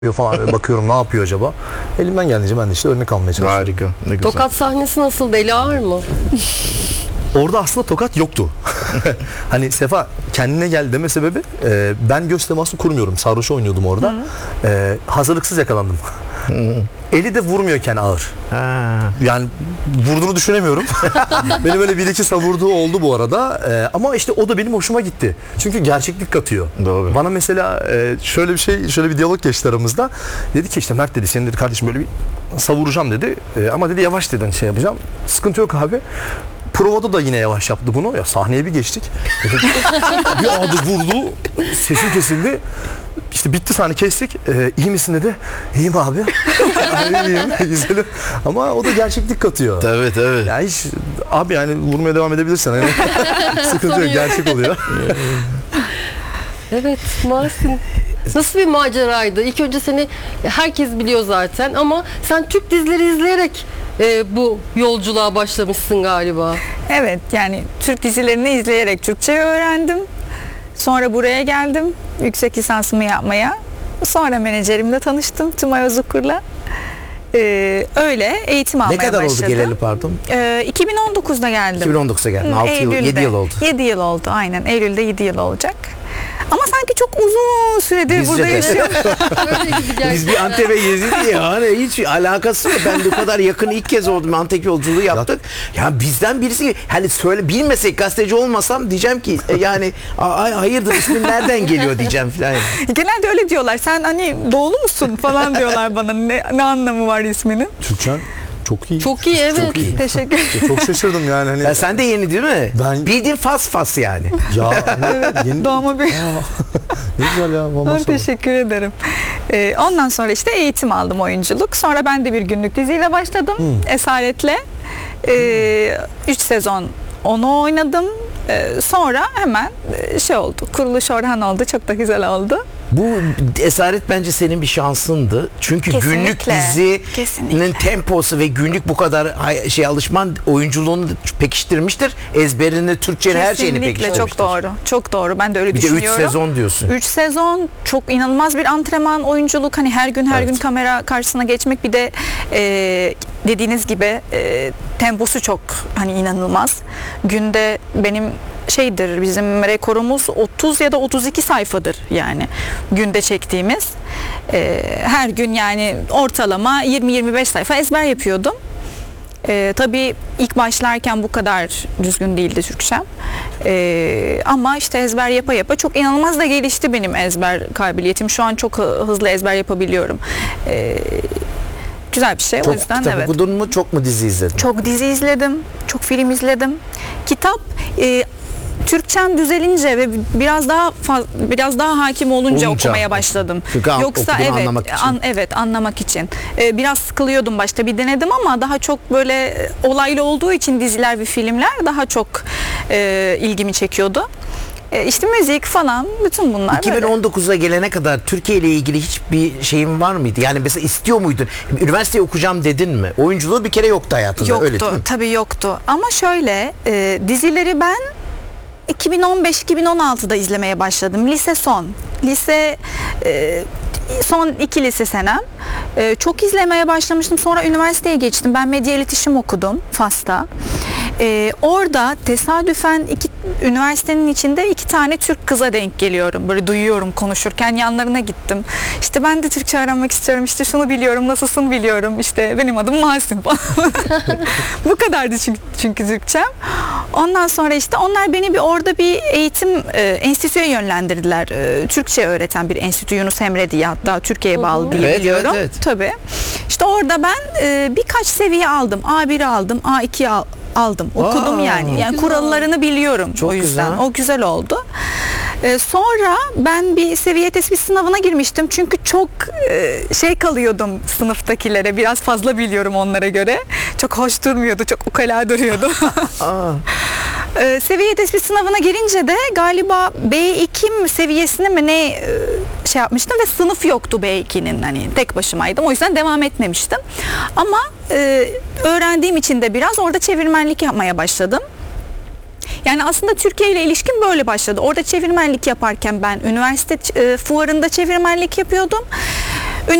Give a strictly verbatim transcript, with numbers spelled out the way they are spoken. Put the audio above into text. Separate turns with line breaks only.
falan bakıyorum ne yapıyor acaba. Elimden geldiğince ben de işte örnek almaya çalışıyorum.
Harika. Ne güzel.
Tokat sahnesi nasıl? Deli ağır mı?
Orada aslında tokat yoktu. Hani Sefa kendine gel deme sebebi e, ben göz teması kurmuyorum. Sarhoş oynuyordum orada. E, hazırlıksız yakalandım. Eli de vurmuyorken ağır.
Ha.
Yani vurduğunu düşünemiyorum. Beni böyle bir iki savurduğu oldu bu arada. Ee, ama işte o da benim hoşuma gitti. Çünkü gerçeklik katıyor.
Doğru.
Bana mesela e, şöyle bir şey, şöyle bir diyalog geçti aramızda. Dedi ki işte Mert dedi, senin dedi kardeşim böyle bir savuracağım dedi. E, ama dedi yavaş dedi, şey yapacağım. Sıkıntı yok abi. Provada da yine yavaş yaptı bunu. Ya sahneye bir geçtik. Bir adı vurdu. Sesim kesildi. İşte bitti sahne, kestik. Ee, iyi misin dedi. İyiyim abi. Yani iyiyim. Güzelim. Ama o da gerçeklik katıyor.
Evet evet.
Yani hiç, abi yani vurmaya devam edebilirsen. Yani. Sıkıntı yok. Gerçek oluyor.
Evet, Mahsin. Nasıl bir maceraydı? İlk önce seni herkes biliyor zaten ama sen Türk dizileri izleyerek e, bu yolculuğa başlamışsın galiba.
Evet, yani Türk dizilerini izleyerek Türkçe öğrendim. Sonra buraya geldim yüksek lisansımı yapmaya. Sonra menajerimle tanıştım, Tümay Ozukur'la. Ee, öyle eğitim almaya
Ne kadar
başladım.
oldu geleli pardon?
Ee, iki bin on dokuzda geldim.
iki bin on dokuzda geldin.
Hı,
altı yıl,
Eylül'de.
yedi yıl oldu.
yedi yıl oldu aynen. Eylül'de yedi yıl olacak. Ama sanki çok uzun süredir
Bizce
burada
de.
yaşıyorum.
Öyle gibi gerçekten.
Biz bir Antep'e gezdik ya, hani hiç alakası yok. Ben de o kadar yakın ilk kez oldum. Antep yolculuğu yaptık. Ya bizden birisi, hani söyle, bilmesek, gazeteci olmasam diyeceğim ki e, yani ay hayırdır, ismin nereden geliyor diyeceğim falan.
Genelde öyle diyorlar. Sen hani doğulu musun falan diyorlar bana. Ne, ne anlamı var isminin?
Türkçen çok iyi.
Çok iyi, evet.
Çok iyi.
Teşekkür ederim.
Çok şaşırdım yani. Hani,
Ya sen de yeni değil mi?
Ben-
Bildiğin fas fas yani.
ya evet, yeni...
Doğma bir...
Ne güzel ya. vallahi
Ben teşekkür ederim. Ee, ondan sonra işte eğitim aldım oyunculuk. Sonra ben de bir günlük diziyle başladım. Esaret'le. Ee, üç sezon onu oynadım. Ee, sonra hemen e, şey oldu. Kuruluş Orhan oldu. Çok da güzel oldu.
Bu esaret bence senin bir şansındı. Çünkü
Kesinlikle.
günlük dizinin
Kesinlikle.
temposu ve günlük bu kadar hay- şey alışman oyunculuğunu pekiştirmiştir. Ezberini, Türkçenin her şeyini
Kesinlikle
pekiştirmiştir.
çok doğru. Çok doğru. Ben de öyle
Bir de üç
düşünüyorum.
sezon diyorsun.
üç sezon çok inanılmaz bir antrenman, oyunculuk. Hani her gün her
Evet.
gün kamera karşısına geçmek, bir de e, dediğiniz gibi e, temposu çok hani inanılmaz. Günde benim şeydir, bizim rekorumuz otuz ya da otuz iki sayfadır yani günde çektiğimiz. E, her gün yani ortalama yirmi yirmi beş sayfa ezber yapıyordum. Ee, tabii ilk başlarken bu kadar düzgün değildi Türkçem. Ee, ama işte ezber yapa yapa çok inanılmaz da gelişti benim ezber kabiliyetim. Şu an çok hı- hızlı ezber yapabiliyorum. Ee, güzel bir şey. O
Çok
yüzden
kitap
evet.
okudun mu, çok mu dizi izledin?
Çok dizi izledim. Çok film izledim. Kitap e, Türkçem düzelince ve biraz daha faz- biraz daha hakim olunca,
Olunca.
okumaya başladım.
Çünkü an-
Yoksa
okuduğunu
evet,
anlamak için.
an- evet anlamak için. Ee, biraz sıkılıyordum başta, bir denedim ama daha çok böyle e, olaylı olduğu için diziler ve filmler daha çok e, ilgimi çekiyordu. E, işte müzik falan, bütün bunlar
iki bin
böyle.
on dokuza gelene kadar Türkiye ile ilgili hiçbir şeyin var mıydı? Yani mesela istiyor muydun? Üniversiteyi okuyacağım dedin mi? Oyunculuğu bir kere yoktu hayatında. Öyle değil
Yoktu,
mi?
tabii yoktu. Ama şöyle e, dizileri ben iki bin on beş iki bin on altıda izlemeye başladım. Lise son. Lise e, son iki lise senem. E, çok izlemeye başlamıştım. Sonra üniversiteye geçtim. Ben medya iletişim okudum Fas'ta. E, orada tesadüfen iki üniversitenin içinde iki tane Türk kıza denk geliyorum. Böyle duyuyorum konuşurken, yanlarına gittim. İşte ben de Türkçe öğrenmek istiyorum. İşte şunu biliyorum, nasılsın biliyorum. İşte benim adım Mahsin falan. Bu kadardı çünkü, çünkü Türkçem. Ondan sonra işte onlar beni bir orada bir eğitim e, enstitüye yönlendirdiler. E, Türkçe öğreten bir enstitü, Yunus Emre diye, hatta Türkiye'ye bağlı diye
Evet,
biliyorum.
evet, evet.
Tabii. İşte orada ben e, birkaç seviye aldım. A biri aldım, A ikiyi al, aldım. Okudum
Aa,
yani. Yani
güzel.
kurallarını biliyorum.
Çok
o yüzden.
güzel.
O güzel oldu. Ee, sonra ben bir seviye tespit sınavına girmiştim. Çünkü çok e, şey kalıyordum sınıftakilere. Biraz fazla biliyorum onlara göre. Çok hoş durmuyordu. Çok ukala duruyordu.
Aa.
Ee, seviye tespit sınavına girince de galiba B iki seviyesine mi ne e, şey yapmıştım ve sınıf yoktu B ikinin, hani tek başımaydım. O yüzden devam etmemiştim. Ama e, öğrendiğim için de biraz orada çevirmenlik yapmaya başladım. Yani aslında Türkiye ile ilişkim böyle başladı. Orada çevirmenlik yaparken ben üniversite e, fuarında çevirmenlik yapıyordum.